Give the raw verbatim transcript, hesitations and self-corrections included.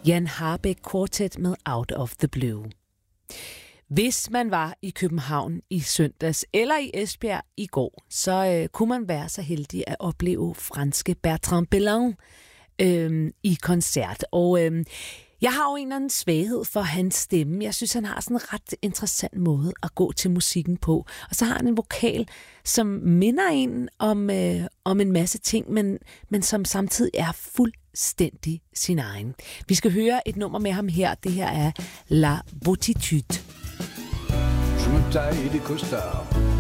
Jan Harbeck Quartet med Out of the Blue. Hvis man var i København i søndags eller i Esbjerg i går, så øh, kunne man være så heldig at opleve franske Bertrand Belin øh, i koncert. Og øh, jeg har jo en eller anden svaghed for hans stemme. Jeg synes, han har sådan en ret interessant måde at gå til musikken på. Og så har han en vokal, som minder en om, øh, om en masse ting, men, men som samtidig er fuldstændig sin egen. Vi skal høre et nummer med ham her. Det her er La Boutitude. Je me taille des costards